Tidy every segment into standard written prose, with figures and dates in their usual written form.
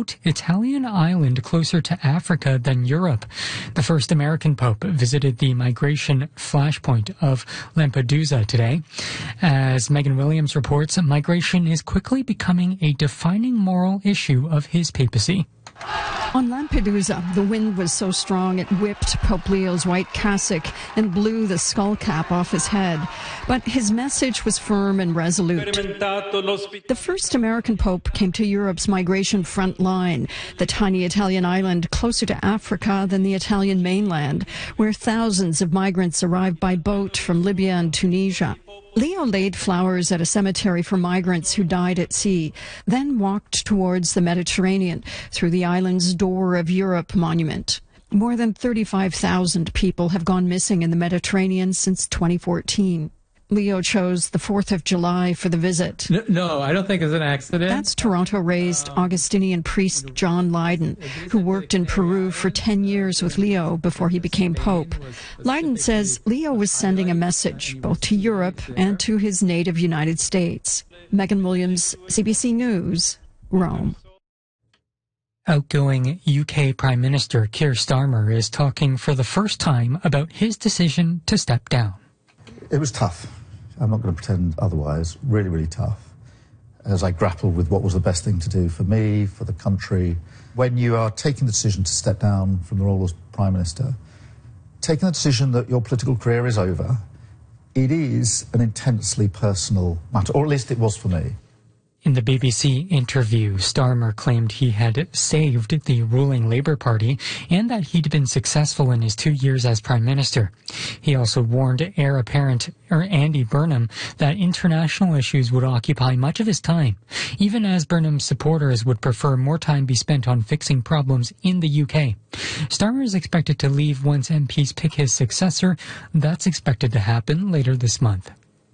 quote, Italian island closer to Africa than Europe. The first American pope visited the migration flashpoint of Lampedusa today. As Megan Williams reports, migration is quickly becoming a defining moral issue of his papacy. On Lampedusa, the wind was so strong it whipped Pope Leo's white cassock and blew the skull cap off his head. But his message was firm and resolute. The first American pope came to Europe's migration front line, the tiny Italian island closer to Africa than the Italian mainland, where thousands of migrants arrived by boat from Libya and Tunisia. Leo laid flowers at a cemetery for migrants who died at sea, then walked towards the Mediterranean through the island's Door of Europe monument. More than 35,000 people have gone missing in the Mediterranean since 2014. Leo chose the 4th of July for the visit. No, I don't think it's an accident. That's Toronto-raised Augustinian priest John Lydon, who worked in Peru for 10 years with Leo before he became pope. Lydon says Leo was sending a message both to Europe and to his native United States. Megan Williams, CBC News, Rome. Outgoing UK Prime Minister Keir Starmer is talking for the first time about his decision to step down. It was tough. I'm not going to pretend otherwise. Really, really tough. As I grappled with what was the best thing to do for me, for the country. When you are taking the decision to step down from the role as Prime Minister, taking the decision that your political career is over, it is an intensely personal matter, or at least it was for me. In the BBC interview, Starmer claimed he had saved the ruling Labour Party and that he'd been successful in his 2 years as Prime Minister. He also warned heir apparent Andy Burnham that international issues would occupy much of his time, even as Burnham's supporters would prefer more time be spent on fixing problems in the UK. Starmer is expected to leave once MPs pick his successor. That's expected to happen later this month.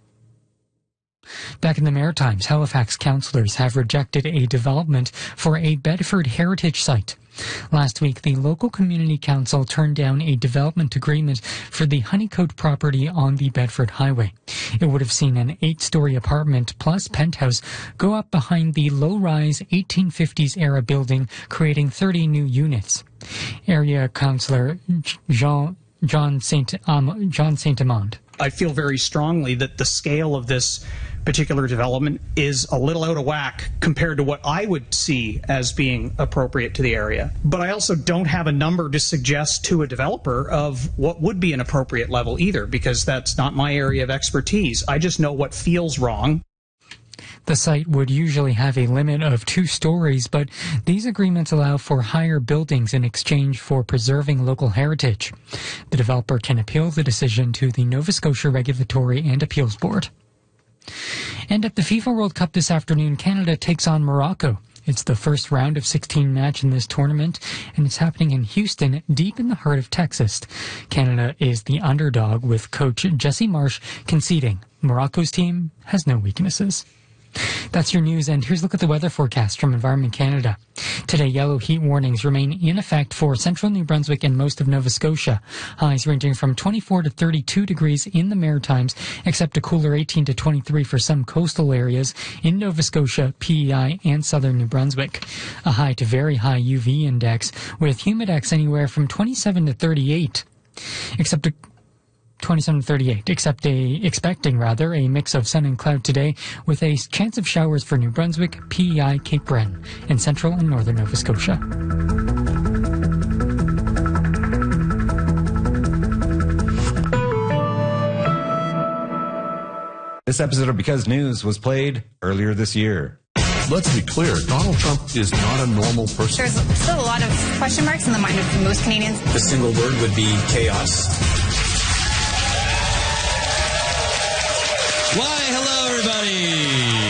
Back in the Maritimes, Halifax councillors have rejected a development for a Bedford heritage site. Last week, the local community council turned down a development agreement for the Honeycoat property on the Bedford Highway. It would have seen an 8-story apartment plus penthouse go up behind the low-rise 1850s-era building, creating 30 new units. Area councillor John Saint-Amand. I feel very strongly that the scale of this particular development is a little out of whack compared to what I would see as being appropriate to the area. But I also don't have a number to suggest to a developer of what would be an appropriate level either, because that's not my area of expertise. I just know what feels wrong. The site would usually have a limit of 2 stories, but these agreements allow for higher buildings in exchange for preserving local heritage. The developer can appeal the decision to the Nova Scotia Regulatory and Appeals Board. And at the FIFA World Cup this afternoon, Canada takes on Morocco. It's the first round of 16 match in this tournament, and it's happening in Houston, deep in the heart of Texas. Canada is the underdog, with coach Jesse Marsh conceding. Morocco's team has no weaknesses. That's your news, and here's a look at the weather forecast from Environment Canada. Today, yellow heat warnings remain in effect for central New Brunswick and most of Nova Scotia. Highs ranging from 24 to 32 degrees in the Maritimes, except a cooler 18 to 23 for some coastal areas in Nova Scotia, PEI, and southern New Brunswick. A high to very high UV index, with humidex anywhere from 27 to 38. Expecting a mix of sun and cloud today, with a chance of showers for New Brunswick, PEI, Cape Breton, and central and northern Nova Scotia. This episode of Because News was played earlier this year. Let's be clear, Donald Trump is not a normal person. There's still a lot of question marks in the mind of most Canadians. The single word would be chaos. Why, hello, everybody.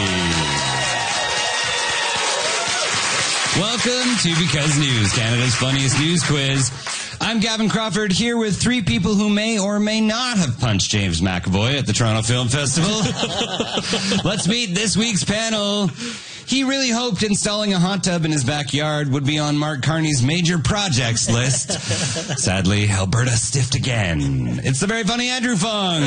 Welcome to Because News, Canada's funniest news quiz. I'm Gavin Crawford, here with 3 people who may or may not have punched James McAvoy at the Toronto Film Festival. Let's meet this week's panel. He really hoped installing a hot tub in his backyard would be on Mark Carney's major projects list. Sadly, Alberta stiffed again. It's the very funny Andrew Fung.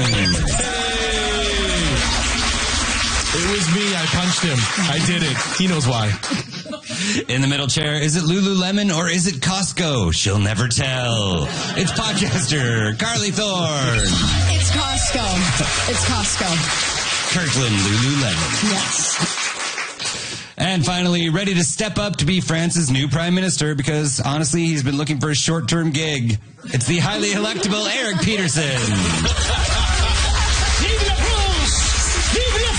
It was me. I punched him. I did it. He knows why. In the middle chair, is it Lululemon or is it Costco? She'll never tell. It's podcaster Carly Thorne. It's Costco. It's Costco. Kirkland Lululemon. Yes. And finally, ready to step up to be France's new prime minister because, honestly, he's been looking for a short-term gig. It's the highly electable Eric Peterson. Vive la France! Vive la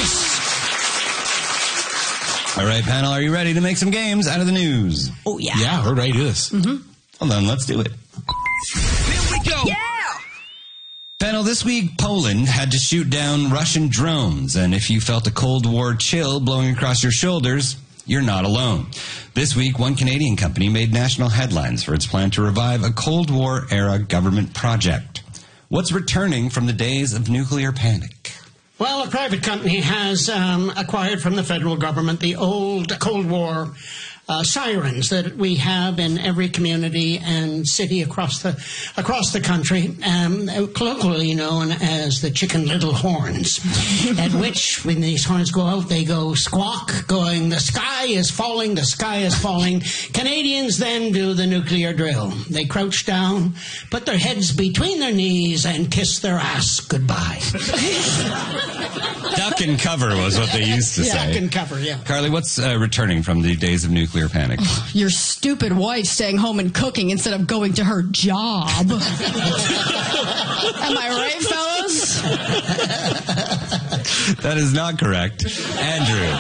France! All right, panel, are you ready to make some games out of the news? Oh, yeah. Yeah, we're ready to do this. Mm-hmm. Well, then, let's do it. Here we go! Yeah! Panel, this week, Poland had to shoot down Russian drones, and if you felt a Cold War chill blowing across your shoulders, you're not alone. This week, one Canadian company made national headlines for its plan to revive a Cold War-era government project. What's returning from the days of nuclear panic? Well, a private company has acquired from the federal government the old Cold War sirens that we have in every community and city across the country, colloquially known as the Chicken Little horns, at which, when these horns go out, they go squawk, going, the sky is falling, the sky is falling. Canadians then do the nuclear drill. They crouch down, put their heads between their knees, and kiss their ass goodbye. Duck and cover was what they used to say. Duck and cover, yeah. Carly, what's returning from the days of nuclear panic? Your stupid wife staying home and cooking instead of going to her job. Am I right, fellas? That is not correct. Andrew.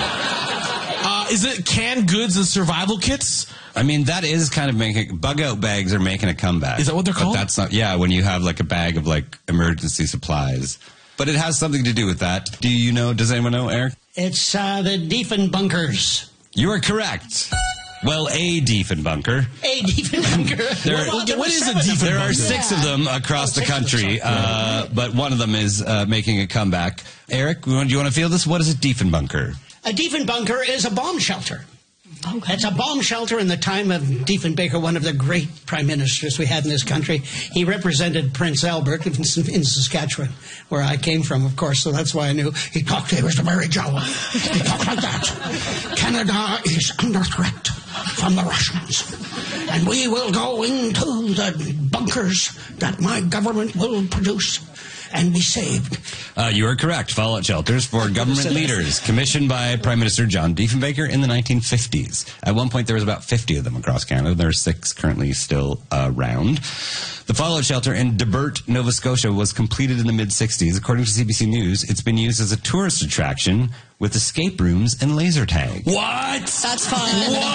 Is it canned goods and survival kits? I mean, that is kind of making... Bug-out bags are making a comeback. Is that what they're called? But that's not... Yeah, when you have like a bag of like emergency supplies. But it has something to do with that. Do you know? Does anyone know, Eric? It's the Diefenbunkers. You are correct. Well, a Diefenbunker. A Diefenbunker. What is a Diefenbunker? There are 6 of them across the country, but one of them is making a comeback. Eric, do you want to field this? What is a Diefenbunker? A Diefenbunker is a bomb shelter. Okay. It's a bomb shelter in the time of Diefenbaker, one of the great prime ministers we had in this country. He represented Prince Albert in Saskatchewan, where I came from, of course, so that's why I knew. He was very jolly. He talked like that. Canada is under threat from the Russians, and we will go into the bunkers that my government will produce and be saved. You are correct. Fallout shelters for government leaders, commissioned by Prime Minister John Diefenbaker in the 1950s. At one point, there was about 50 of them across Canada. There are 6 currently still around. The fallout shelter in Debert, Nova Scotia, was completed in the mid-60s. According to CBC News, it's been used as a tourist attraction with escape rooms and laser tag. What? That's fun.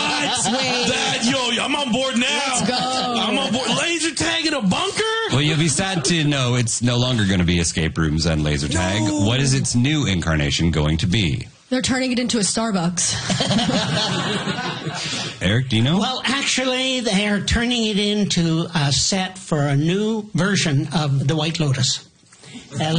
Yo, I'm on board now. Let's go. I'm on board. Laser tag in a bunker? Well, you'll be sad to know it's no longer going to be escape rooms and laser tag. No. What is its new incarnation going to be? They're turning it into a Starbucks. Eric, do you know? Well, actually, they are turning it into a set for a new version of the White Lotus. A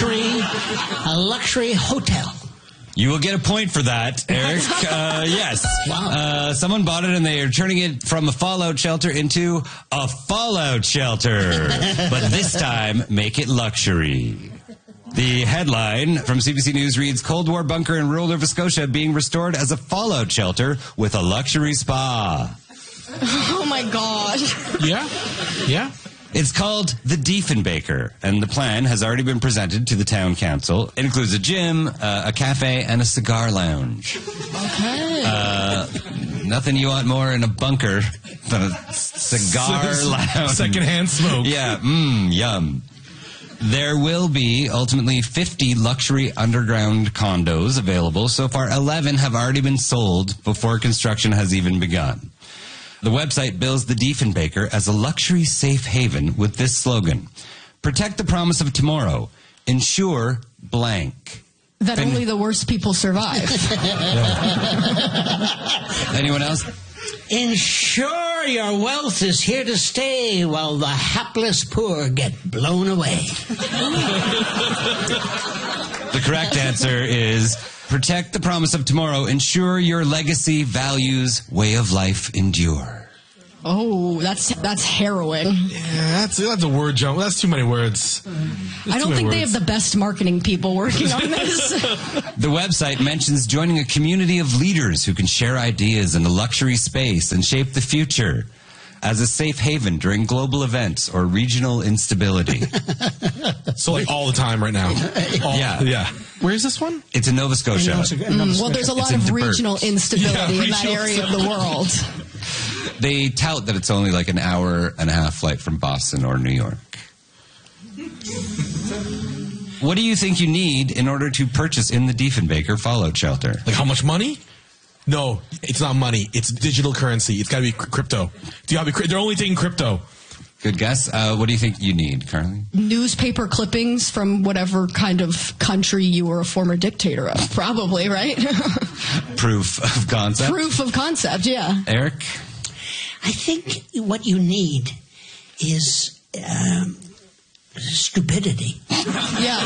luxury hotel. You will get a point for that, Eric. Yes. Wow. Someone bought it and they are turning it from a fallout shelter into a fallout shelter. But this time, make it luxury. The headline from CBC News reads, Cold War bunker in rural Nova Scotia being restored as a fallout shelter with a luxury spa. Oh, my God. Yeah? Yeah? It's called the Diefenbaker, and the plan has already been presented to the town council. It includes a gym, a cafe, and a cigar lounge. Okay. Nothing you want more in a bunker than a cigar lounge. Secondhand smoke. Yeah, yum. There will be ultimately 50 luxury underground condos available. So far, 11 have already been sold before construction has even begun. The website bills the Diefenbaker as a luxury safe haven with this slogan: protect the promise of tomorrow, ensure blank. That only the worst people survive. Anyone else? Ensure your wealth is here to stay while the hapless poor get blown away. The correct answer is protect the promise of tomorrow, ensure your legacy, values, way of life endure. Oh, that's harrowing. Yeah, that's a word jump. That's too many words. I don't think they have the best marketing people working on this. The website mentions joining a community of leaders who can share ideas in a luxury space and shape the future as a safe haven during global events or regional instability. So like all the time right now. Yeah. Where is this one? It's in Nova Scotia. Well, there's a lot of regional instability in that area of the world. They tout that it's only like an hour and a half flight from Boston or New York. What do you think you need in order to purchase in the Diefenbaker Fallout Shelter? Like how much money? No, it's not money. It's digital currency. It's got to be crypto. They're only taking crypto. Good guess. What do you think you need, Carly? Newspaper clippings from whatever kind of country you were a former dictator of. Probably, right? Proof of concept? Proof of concept, yeah. Eric? I think what you need is stupidity. Yeah.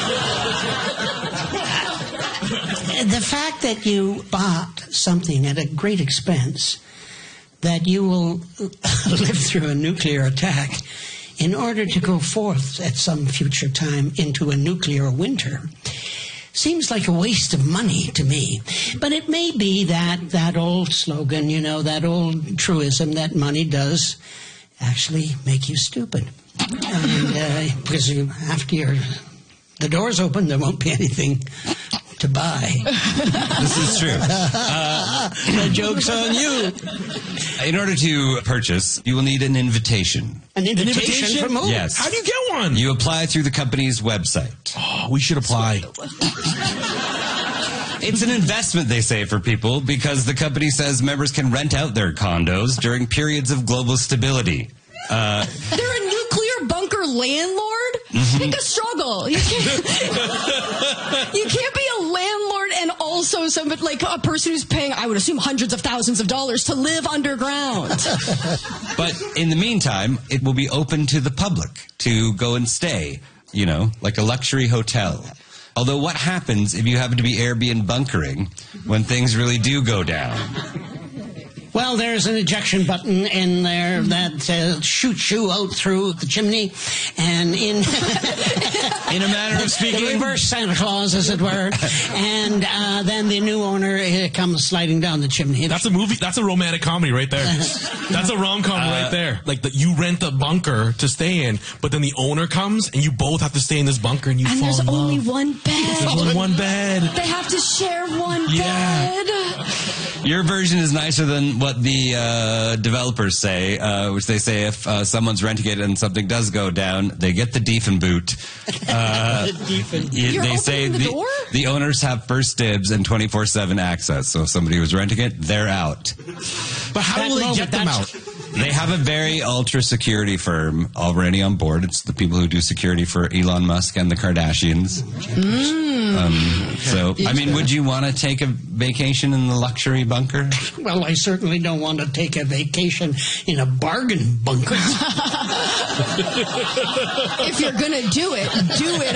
The fact that you bought something at a great expense, that you will live through a nuclear attack in order to go forth at some future time into a nuclear winter, seems like a waste of money to me. But it may be that old slogan, that old truism that money does actually make you stupid. And because after the door's open, there won't be anything to buy. This is true. The joke's on you. In order to purchase, you will need an invitation. An invitation from who? Yes. How do you get one? You apply through the company's website. Oh, we should apply. It's an investment, they say, for people because the company says members can rent out their condos during periods of global stability. They're a nuclear bunker landlord? Pick a struggle. You can't be a landlord and also somebody like a person who's paying, I would assume, hundreds of thousands of dollars to live underground. But in the meantime, it will be open to the public to go and stay, like a luxury hotel. Although what happens if you happen to be Airbnb bunkering when things really do go down? Well, there's an ejection button in there that shoots you out through the chimney, and in a manner of speaking, the reverse Santa Claus, as it were, and then the new owner comes sliding down the chimney. That's a movie. That's a romantic comedy right there. That's a rom-com right there. Like you rent a bunker to stay in, but then the owner comes and you both have to stay in this bunker, and you fall in love. And there's only one bed. There's only one bed. They have to share one bed. Your version is nicer than what the developers say, which they say if someone's renting it and something does go down, they get the Diefenboot. They say the owners have first dibs and 24/7 access. So if somebody was renting it, they're out. But how will they get them out? They have a very ultra security firm already on board. It's the people who do security for Elon Musk and the Kardashians. Would you want to take a vacation in the luxury bunker? Well, I certainly don't want to take a vacation in a bargain bunker. If you're going to do it